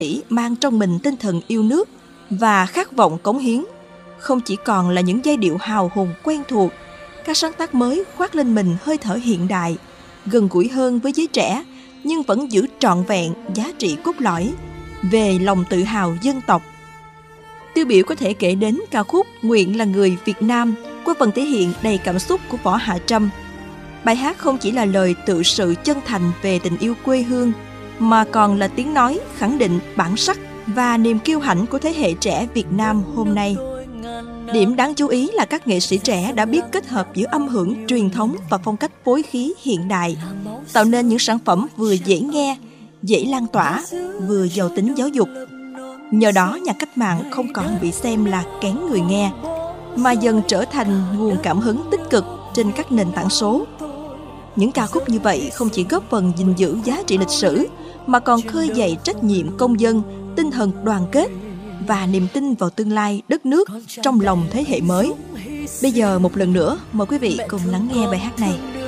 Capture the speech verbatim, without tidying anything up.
mang trong mình tinh thần yêu nước và khát vọng cống hiến. Không chỉ còn là những giai điệu hào hùng quen thuộc, các sáng tác mới khoác lên mình hơi thở hiện đại, gần gũi hơn với giới trẻ, nhưng vẫn giữ trọn vẹn giá trị cốt lõi về lòng tự hào dân tộc. Tiêu biểu có thể kể đến ca khúc Nguyện là người Việt Nam qua phần thể hiện đầy cảm xúc của Võ Hạ Trâm. Bài hát không chỉ là lời tự sự chân thành về tình yêu quê hương, mà còn là tiếng nói khẳng định bản sắc và niềm kiêu hãnh của thế hệ trẻ Việt Nam hôm nay. Điểm đáng chú ý là các nghệ sĩ trẻ đã biết kết hợp giữa âm hưởng truyền thống và phong cách phối khí hiện đại, tạo nên những sản phẩm vừa dễ nghe, dễ lan tỏa, vừa giàu tính giáo dục. Nhờ đó, nhạc cách mạng không còn bị xem là kén người nghe, mà dần trở thành nguồn cảm hứng tích cực trên các nền tảng số. Những ca khúc như vậy không chỉ góp phần gìn giữ giá trị lịch sử, mà còn khơi dậy trách nhiệm công dân, tinh thần đoàn kết và niềm tin vào tương lai đất nước trong lòng thế hệ mới. Bây giờ một lần nữa, mời quý vị cùng lắng nghe bài hát này.